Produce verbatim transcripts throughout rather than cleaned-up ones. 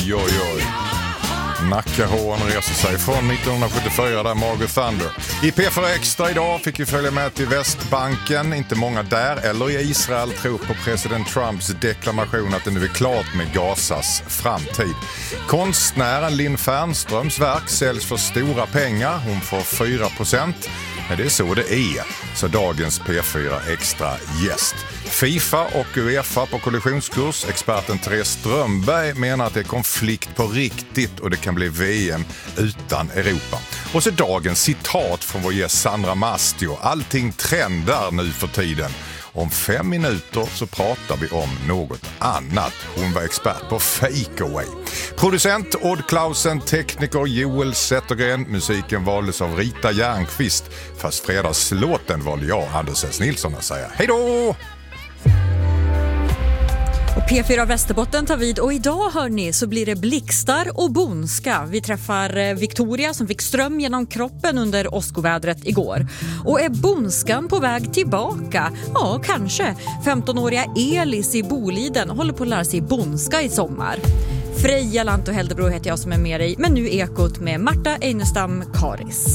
Oj, oj. Nackahåren reser sig från nittonhundrasjuttiofyra där Margaret Thunder. I P fyra Extra idag fick vi följa med till Västbanken. Inte många där eller i Israel tror på president Trumps deklamation att det nu är klart med Gazas framtid. Konstnären Linn Fernströms verk säljs för stora pengar. Hon får fyra procent. Men det är så det är, så dagens P fyra Extra gäst. FIFA och UEFA på kollisionskurs. Experten Therese Strömberg menar att det är konflikt på riktigt och det kan bli V M utan Europa. Och så dagens citat från vår gäst Sandra Mastio. Allting trendar nu för tiden. Om fem minuter så pratar vi om något annat. Hon var expert på fake-away. Producent Odd Klausen, tekniker Joel Zettergren. Musiken valdes av Rita Järnqvist. Fast fredagslåten valde jag, Anders S. Nilsson, att säga hej då! Och P fyra Västerbotten tar vid och idag hörni så blir det blixtar och bonska. Vi träffar Victoria som fick ström genom kroppen under åskovädret igår. Och är bonskan på väg tillbaka? Ja, kanske. femtonåriga Elis i Boliden håller på att lära sig bonska i sommar. Freja Lanto Heldebro heter jag som är med dig, men nu Ekot med Marta Einestam Karis.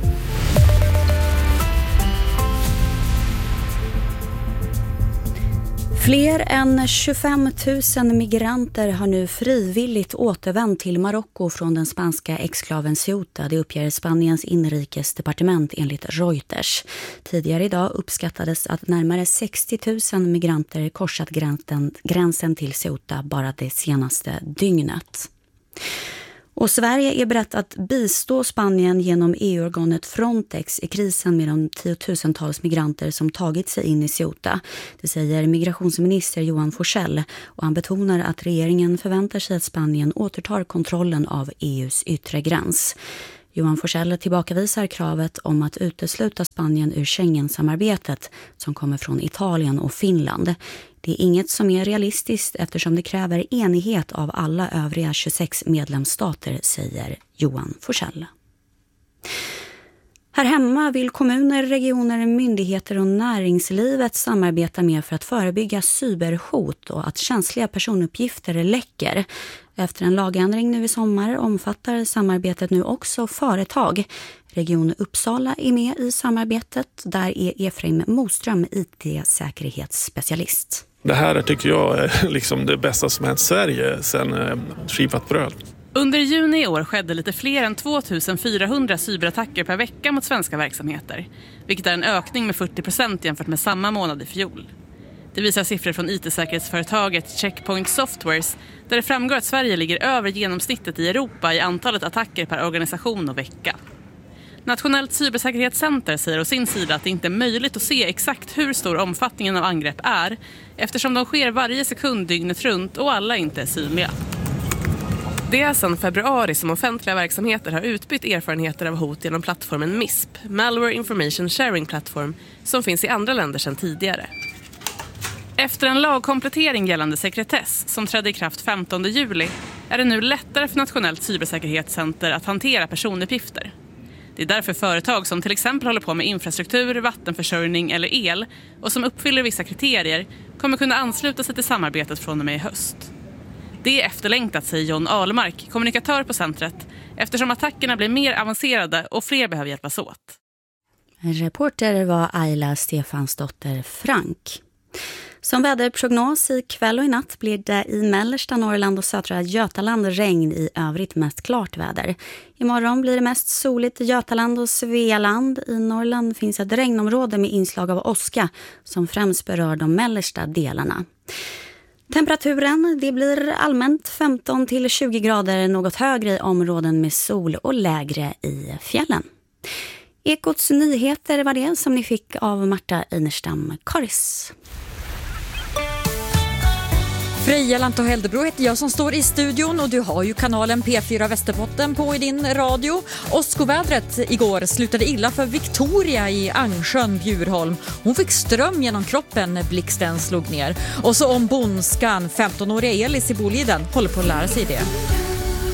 Fler än tjugofem tusen migranter har nu frivilligt återvänt till Marocko från den spanska exklaven Ceuta. Det uppger Spaniens inrikesdepartement enligt Reuters. Tidigare idag uppskattades att närmare sextio tusen migranter korsat gränsen, gränsen till Ceuta bara det senaste dygnet. Och Sverige är berett att bistå Spanien genom E U-organet Frontex i krisen med de tiotusentals migranter som tagit sig in i Ceuta. Det säger migrationsminister Johan Forssell och han betonar att regeringen förväntar sig att Spanien återtar kontrollen av E U:s yttre gräns. Johan Forssell tillbakavisar kravet om att utesluta Spanien ur Schengen-samarbetet som kommer från Italien och Finland. Det är inget som är realistiskt eftersom det kräver enighet av alla övriga tjugosex medlemsstater, säger Johan Forssell. Här hemma vill kommuner, regioner, myndigheter och näringslivet samarbeta mer för att förebygga cyberhot och att känsliga personuppgifter läcker. Efter en lagändring nu i sommar omfattar samarbetet nu också företag. Region Uppsala är med i samarbetet. Där är Efraim Moström I T-säkerhetsspecialist. Det här tycker jag är liksom det bästa som hänt Sverige sedan eh, skivat bröd. Under juni i år skedde lite fler än tvåtusen-fyrahundra cyberattacker per vecka mot svenska verksamheter. Vilket är en ökning med fyrtio procent jämfört med samma månad i fjol. Det visar siffror från I T-säkerhetsföretaget Checkpoint Softwares där det framgår att Sverige ligger över genomsnittet i Europa i antalet attacker per organisation och vecka. Nationellt cybersäkerhetscenter säger å sin sida att det inte är möjligt att se exakt hur stor omfattningen av angrepp är eftersom de sker varje sekund dygnet runt och alla inte är synliga. Det är sedan februari som offentliga verksamheter har utbytt erfarenheter av hot genom plattformen M I S P, Malware Information Sharing Platform, som finns i andra länder sedan tidigare. Efter en lagkomplettering gällande sekretess som trädde i kraft femtonde juli är det nu lättare för Nationellt cybersäkerhetscenter att hantera personuppgifter. Det är därför företag som till exempel håller på med infrastruktur, vattenförsörjning eller el och som uppfyller vissa kriterier kommer kunna ansluta sig till samarbetet från och med i höst. Det är efterlängtat, säger John Ahlmark, kommunikatör på centret, eftersom attackerna blir mer avancerade och fler behöver hjälpas åt. Reporter var Ayla Stefansdotter Frank. Som väderprognos i kväll och i natt blir det i mellersta Norrland och södra Götaland regn, i övrigt mest klart väder. Imorgon blir det mest soligt i Götaland och Svealand. I Norrland finns ett regnområde med inslag av åska som främst berör de mellersta delarna. Temperaturen, det blir allmänt femton till tjugo grader, något högre i områden med sol och lägre i fjällen. Ekots nyheter var det som ni fick av Marta Einestam Karis. Freja Lanto Heldebro heter jag som står i studion och du har ju kanalen P fyra Västerbotten på i din radio. Åskovädret igår slutade illa för Victoria i Angsjön, Bjurholm. Hon fick ström genom kroppen när blixten slog ner. Och så om bonskan, femtonåriga Elis i Boliden håller på att lära sig det.